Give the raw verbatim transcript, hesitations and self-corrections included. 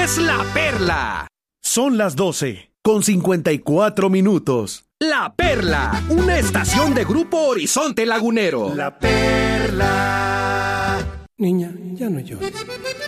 es La Perla. Son las doce, con cincuenta y cuatro minutos. La Perla, una estación de Grupo Horizonte Lagunero. La Perla. Niña, ya no llores.